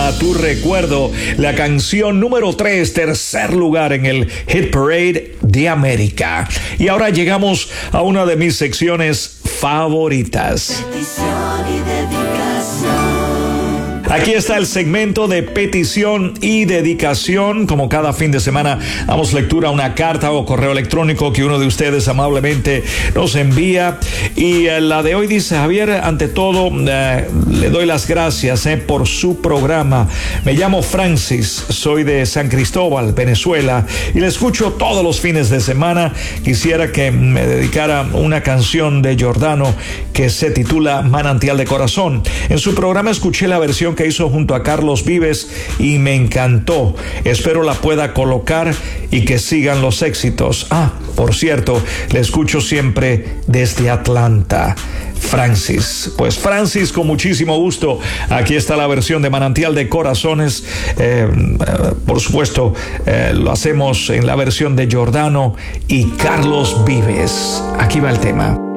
a tu recuerdo, la canción número 3, tercer lugar en el Hit Parade de América. Y ahora llegamos a una de mis secciones favoritas. Petición y dedicación. Aquí está el segmento de petición y dedicación. Como cada fin de semana damos lectura a una carta o correo electrónico que uno de ustedes amablemente nos envía. Y la de hoy dice: Javier, ante todo le doy las gracias por su programa. Me llamo Francis, soy de San Cristóbal, Venezuela, y le escucho todos los fines de semana. Quisiera que me dedicara una canción de Giordano que se titula Manantial de Corazón. En su programa escuché la versión que hizo junto a Carlos Vives y me encantó. Espero la pueda colocar y que sigan los éxitos. Por cierto, le escucho siempre desde Atlanta. Francis. Pues Francis, con muchísimo gusto. Aquí está la versión de Manantial de Corazones. Por supuesto, lo hacemos en la versión de Giordano y Carlos Vives. Aquí va el tema.